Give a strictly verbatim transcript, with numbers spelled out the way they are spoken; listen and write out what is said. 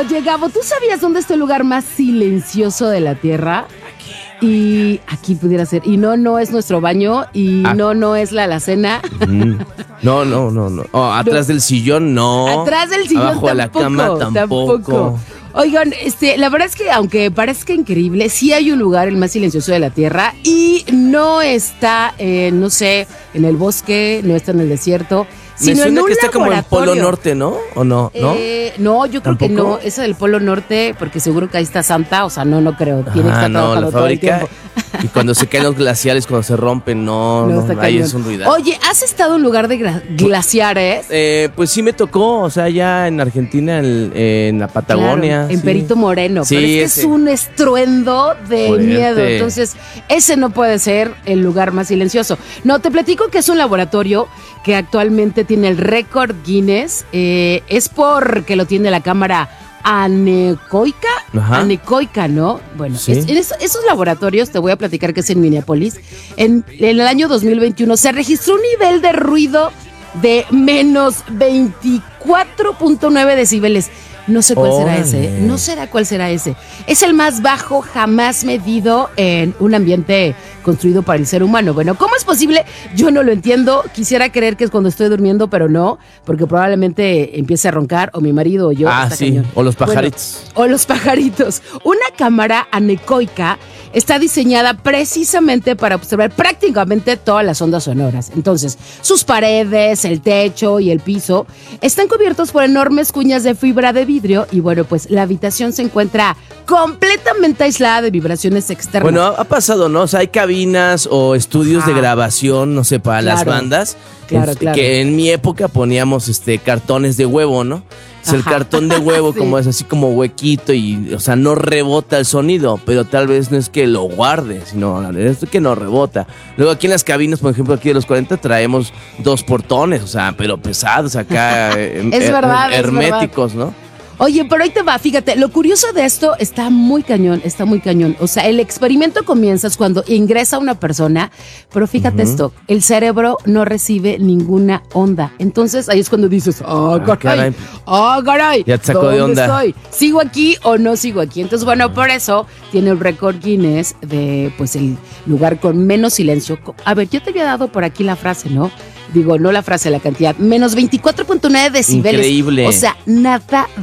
Oye, Gabo, ¿tú sabías dónde está el lugar más silencioso de la Tierra? Aquí. Y aquí pudiera ser. Y no, no es nuestro baño. Y ah. no, no es la alacena. Mm. No, no, no, no. Oh, atrás no. del sillón, no. Atrás del sillón Abajo tampoco. de la cama, tampoco. tampoco. Oigan, este, la verdad es que aunque parezca increíble, sí hay un lugar, el más silencioso de la Tierra, y no está, eh, no sé, en el bosque, no está en el desierto, sino Me suena en un que está como en laboratorio. Polo Norte, ¿no? ¿O no? ¿No? Eh, no, yo creo ¿Tampoco? que no, esa del Polo Norte, porque seguro que ahí está Santa, o sea, no, no creo, tiene ah, que estar no, trabajando la todo el fábrica. tiempo. Y cuando se caen los glaciares, cuando se rompen, no, No, no, está ahí cañón. es un ruidazo. Oye, ¿has estado en lugar de gra- glaciares? Eh, pues sí me tocó, o sea, ya en Argentina, en, en la Patagonia. Claro, en sí. Perito Moreno, Sí, pero es que ese. es un estruendo de Fuerte. miedo, entonces ese no puede ser el lugar más silencioso. No, te platico que es un laboratorio que actualmente tiene el récord Guinness, eh, es porque lo tiene la cámara anecoica, Ajá. anecoica, ¿no? Bueno, Sí. es- en eso- esos laboratorios, te voy a platicar que es en Minneapolis, en, en el año dos mil veintiuno se registró un nivel de ruido de menos veinticuatro punto nueve decibeles. No sé cuál será Órale. ese, no será cuál será ese. Es el más bajo jamás medido en un ambiente construido para el ser humano. Bueno, ¿cómo es posible? Yo no lo entiendo. Quisiera creer que es cuando estoy durmiendo, pero no, porque probablemente empiece a roncar o mi marido o yo. Ah, Está sí, cañón. o los pajaritos. Bueno, o los pajaritos. Una cámara anecoica está diseñada precisamente para observar prácticamente todas las ondas sonoras. Entonces, sus paredes, el techo y el piso están cubiertos por enormes cuñas de fibra de vidrio y bueno, pues la habitación se encuentra completamente aislada de vibraciones externas. Bueno, ha, ha pasado, ¿no? O sea, hay cabinas o estudios Ajá. de grabación, no sé, para las Claro. bandas. Claro, en- claro. Que en mi época poníamos este cartones de huevo, ¿no? O sea, el Ajá. cartón de huevo Sí. como es así como huequito y, o sea, no rebota el sonido, pero tal vez no es que lo guarde, sino es que no rebota. Luego aquí en las cabinas, por ejemplo, aquí de los cuarenta traemos dos portones, o sea, pero pesados acá, em- Es her- verdad, es herméticos, ¿no? Oye, pero ahí te va, fíjate, lo curioso de esto está muy cañón, está muy cañón. O sea, el experimento comienza cuando ingresa una persona, pero fíjate Ujú. esto, el cerebro no recibe ninguna onda. Entonces ahí es cuando dices, ah, Ah, caray, caray. ah, caray, Ya te sacó de ¿dónde onda. estoy? ¿Sigo aquí o no sigo aquí? Entonces, bueno, por eso tiene el récord Guinness de, pues, el lugar con menos silencio. A ver, yo te había dado por aquí la frase, ¿no? Digo, no la frase, la cantidad. Menos veinticuatro punto nueve decibeles. Increíble. O sea, nada